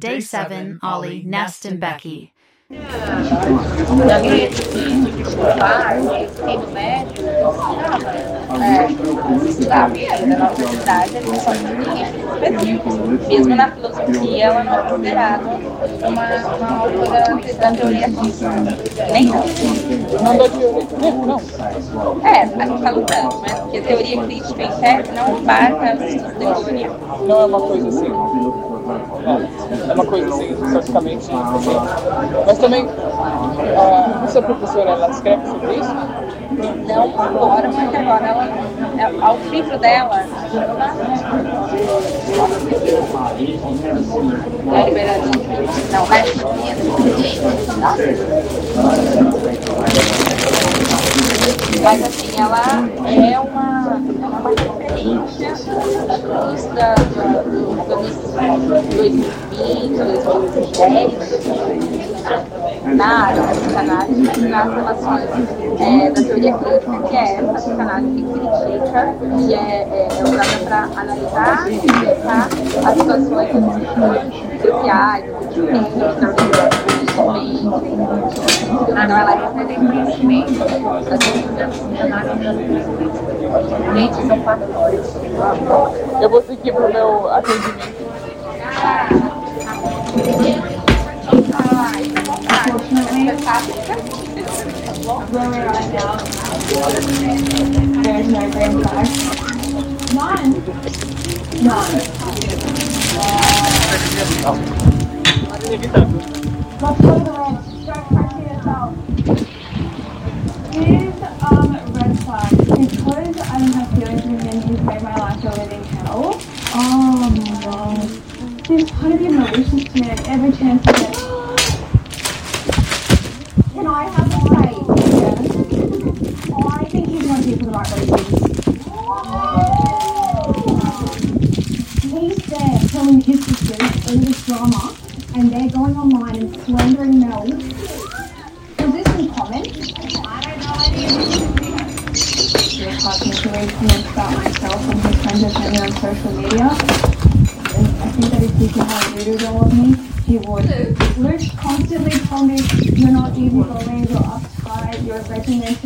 Day 7, Ollie, Nest, and Becky. Na minha escolar, eu fiquei no médio, estudava ainda na universidade, a gente só tinha mesmo na filosofia, ela não é considerada uma autora da teoria crítica. Nem não. Não da teoria, não. A gente tá lutando, né? Porque a teoria crítica em tese não abarca os estudos de teoria. Não é uma coisa assim. É uma coisa assim, historicamente. Mas também, a sua professora, ela escreve sobre isso? Não agora, mas agora ela, o livro dela é liberalismo. Não, mas assim, ela é uma referência dos 2020, 2010, na área da psicanálise, nas relações da teoria crítica, que é essa psicanálise que critica e é usada para analisar e explicar as situações sociais, então ela representa conhecimento gente, são fatores. Eu vou seguir pro meu atendimento. Where we're at now, there's no green flag. None. Let's go to the ranch. Don't pressure yourself. Here's red flag. Because I don't have feelings with him, he's made my life a living hell. Oh my god. He's trying to be malicious to me at every chance I get. Can I have a right? Yeah. Oh, I think he's going to be for the right reasons. He's there telling his sisters all this drama, and they're going online and slandering Mel. Was this in comments? I don't know. He's asking me to read comments about myself and his friends have sent me on social media. And I think that if he could have videos all of me, he would. Luke constantly told me you're not easygoing, you're uptight, you're regimented.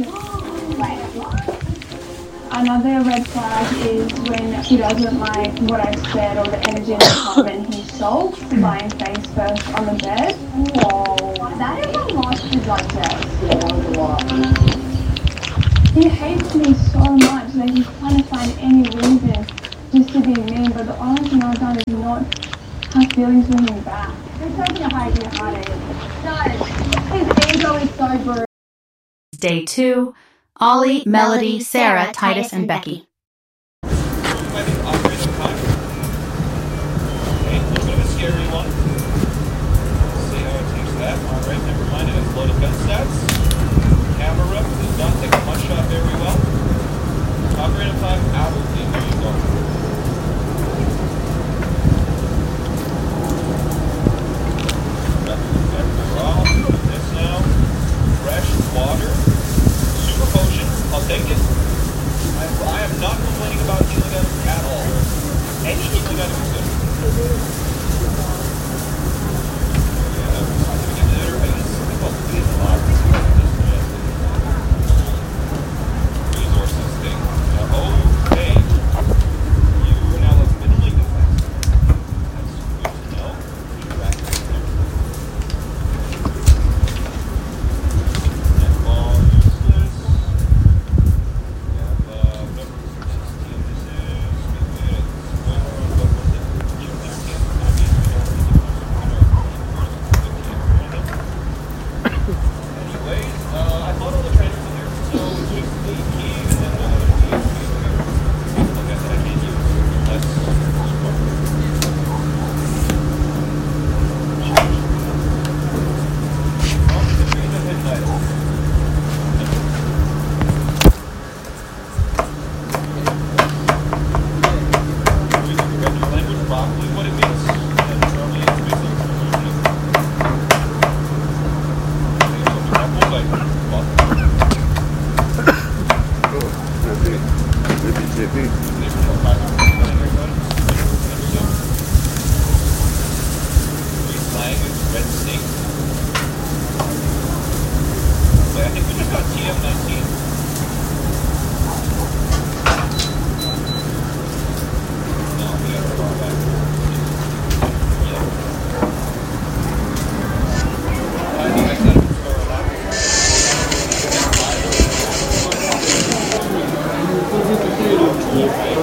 Another red flag is when he doesn't like what I've said or the energy in the apartment. He sulks, lying face first on the bed. Whoa, that is a monster drug test. He hates me so much that he's trying to find any reason just to be mean, but the only thing I've done is not have feelings for him back. It's taking a high to heartache. His ego is so brutal. Day 2, Ollie, Melody, Sarah, Titus, and Becky. Scary one. See how it takes that. Alright, never mind. It has low defense stats. Camera does not take a punch shot very well. Operating 5 out of the there you go. This now. Fresh water. Super potion. I'll take it. I am not complaining about healing items at all. Any healing item is good.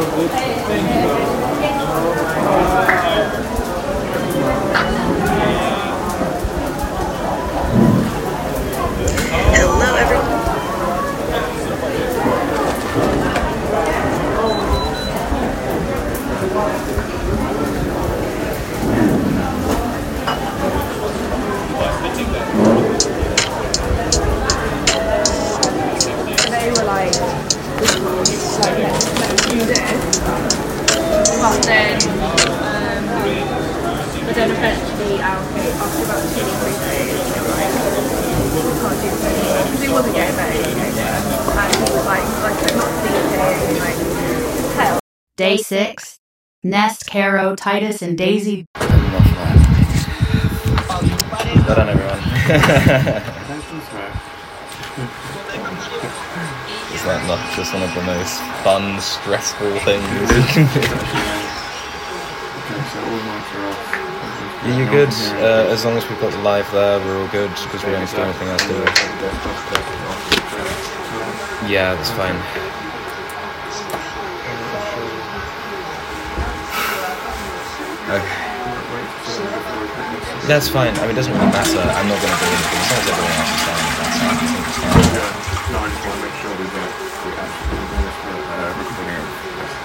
Hello, everyone. They were like, this is like, let's do this. But then, eventually, after about 2 or 3 days, they were like, we can't do this anymore. Because he wasn't getting better, you know. And he was like they're not sleeping, like, hell. Day 6. Nest, Caro, Titus, and Daisy. Well done, everyone. Is that not just one of the most fun, stressful things you can do? Yeah, you're good. As long as we've got the live there, we're all good, because we don't have to do anything else, do we? Yeah, that's fine. Okay. That's fine. I mean, it doesn't really matter. I'm not going to do anything. As long as everyone else is fine, that's fine. I think it's fine. No, I just want to make sure we actually everything else.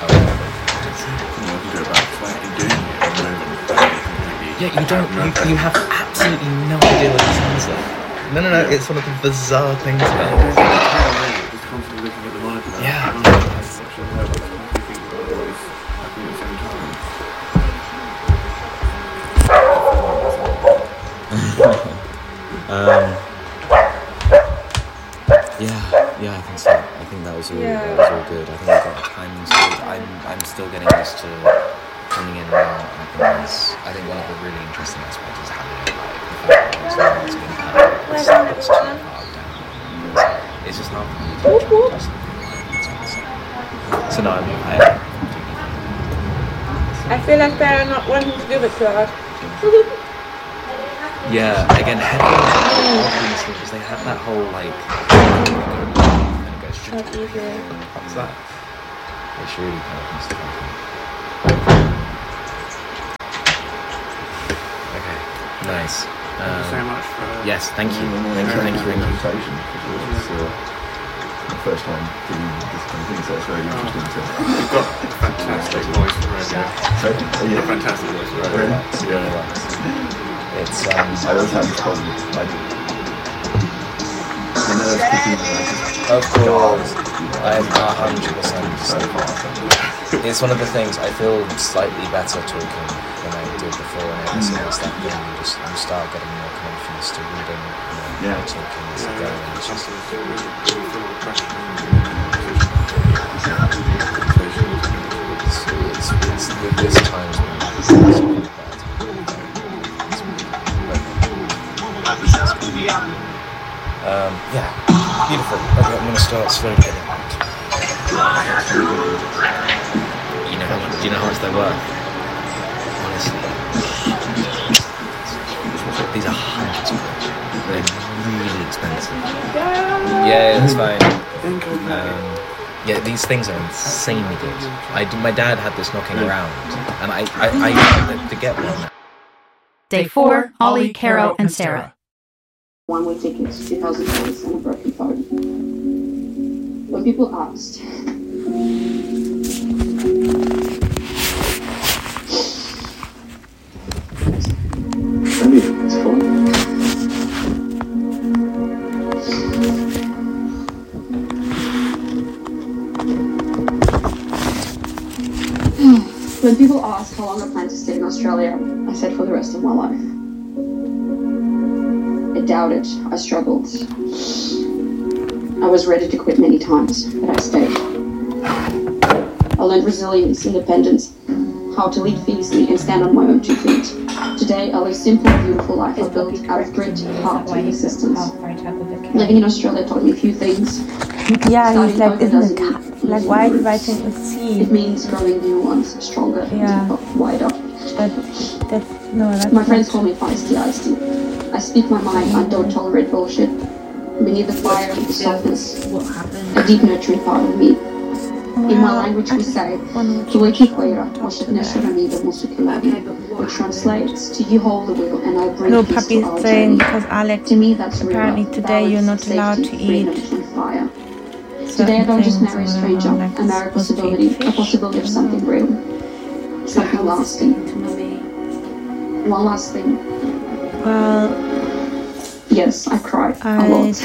You go back to like doing it. Yeah, you don't. You have absolutely no idea what it sounds like. No. It's one of the bizarre things about it. Just constantly looking at the monitor. Yeah. Yeah, I think so. I think that was all. That was all good. I think we got the timing good. I'm still getting used to coming in and out. I think one of the really interesting aspects is having like the fact that it's not going to happen. It's too hard down. It's just not. So no, I feel like they're not wanting to do it to us. Yeah, again, headphones because they have that whole like. What's that? It's really kind of messed up. Okay, nice. Thank you so much for... Yes, thank you. Thank you. The first time doing this kind of thing, so it's very interesting to... You've got a fantastic voice for radio. Sorry? You've got a fantastic voice for radio. Yeah. It's, I always have this problem. Of course, I'm 100%. It's one of the things I feel slightly better talking than I did before, and ever since that thing, you start getting more confidence to reading, talking as you go, and it's just. It's with this times when yeah, beautiful. Okay, I'm going to start slowly getting out. Do you know how much they're worth? Honestly. These are hundreds of quid. They're really expensive. Yeah, it's fine. Yeah, these things are insanely good. My dad had this knocking around, and I to get one. Day 4, Ollie, Caro, and Sarah. One-way tickets, $2,000 and a broken phone. When people asked, it's fun. When people asked how long I plan to stay in Australia, I said for the rest of my life. I doubted, I struggled. I was ready to quit many times, but I stayed. I learned resilience, independence, how to lead fearlessly and stand on my own 2 feet. Today, I live a simple, beautiful life I built out of grit, heart, and persistence. Living in Australia taught me a few things. Yeah, he's like, isn't it like, why are you writing a C? It means growing new ones, stronger, deeper, wider. That's my friends call me feisty Ice-T. I speak my mind, I don't tolerate bullshit. Beneath the fire, the softness, a deep nurturing part of me. In my language we say, Tueki Koira, Washiknesha Ramida Musukilagi, which translates to you hold the wheel and I bring No, peace Puppy to our is saying journey. because Alex, To me, that's real apparently love, today you're balance, not allowed safety, to freedom, eat and fire. Today I don't just marry a stranger, I marry a possibility of something real, something lasting. One last thing. Well, yes, I cried a lot.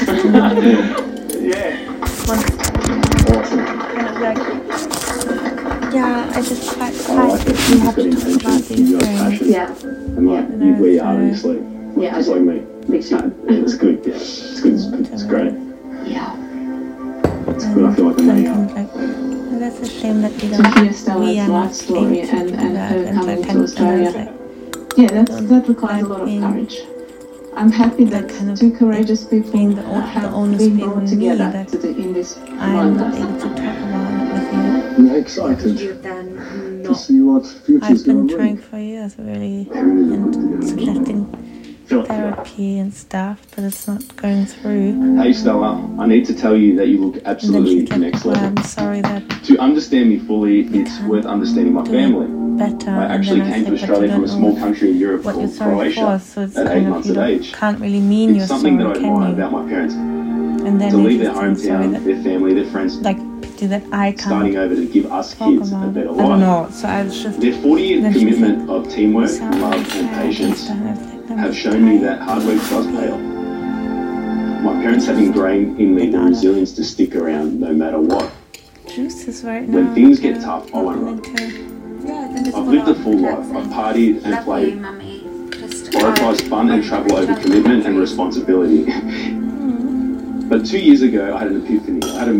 Yeah, I just felt like we have to talk about these things. Yeah. And like, where you are in your sleep. Yeah, Just like me. big time. It's good, yeah. It's good, it's great. Yeah. It's good, I feel like I'm running out. Well, that's a shame that we To don't. hear Stella's life story and her coming to Australia. Yeah, that requires a lot of courage. I'm happy that two courageous people have been brought together in this I'm not able moment. to talk about it with you. I'm excited to see what future's I've been going to trying bring. for years, really, and suggesting therapy and stuff, but it's not going through. Hey Stella, I need to tell you that you look And then absolutely she's like, next well, level. I'm sorry that To understand me fully, it's worth understanding my family. better. I actually came to Australia from a small country in Europe what you're called sorry Croatia for, so it's at 8 kind of, months you of age. can't really mean It's you're something that I sorry, admire can you? about my parents. And then To you leave their just think sorry hometown, that, their family, their friends, like, pity that I can't starting over to give us talk kids a about it. better I don't life. know, so I was just... Their 40-year then she commitment of teamwork, Sorry, love and sorry, patience and I was like, no, have shown me that hard work does pay off. My parents have ingrained in me the resilience to stick around no matter what. juices right now. When things get tough, I won't run. To... I've lived a full life. I've partied and played. Prioritized fun and travel over commitment and responsibility. But 2 years ago, I had an epiphany. I had a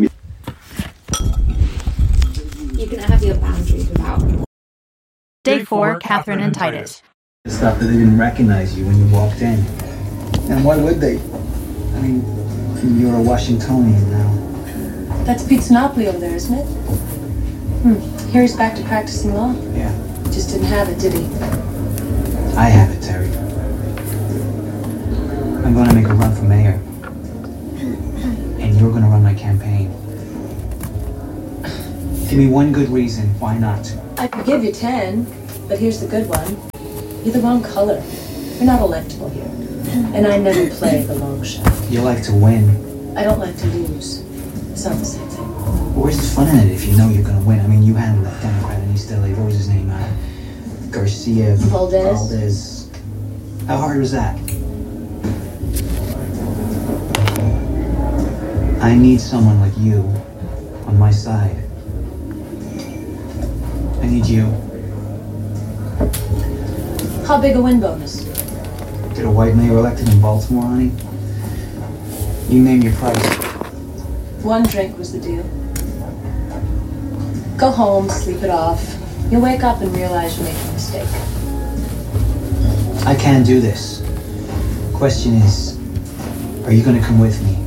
You can have your boundaries without. Day 4, Catherine and Titus. Stuff that they didn't recognize you when you walked in. And why would they? I mean, you're a Washingtonian now. That's Pete's Monopoly over there, isn't it? Here he's back to practicing law. Yeah. Just didn't have it, did he? I have it, Terry. I'm going to make a run for mayor. And you're going to run my campaign. Give me one good reason. Why not? I could give you 10, but here's the good one. You're the wrong color. You're not electable here. And I never play the long shot. You like to win. I don't like to lose. It's not the same thing. Where's the fun in it if you know you're going to win? I mean, you handled that Democrat in East LA. What was his name? Garcia Valdez. How hard was that? I need someone like you on my side. I need you. How big a win bonus? Get a white mayor elected in Baltimore, honey? You name your price. 1 drink was the deal. Go home, sleep it off. You'll wake up and realize you made a mistake. I can't do this. Question is, are you going to come with me?